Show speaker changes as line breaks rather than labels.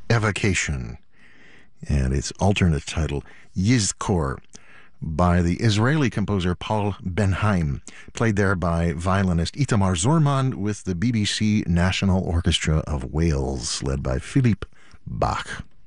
Evocation, and its alternate title, Yizkor, by the Israeli composer Paul Ben-Haim, played there by violinist Itamar Zorman with the BBC National Orchestra of Wales, led by Philippe Bach.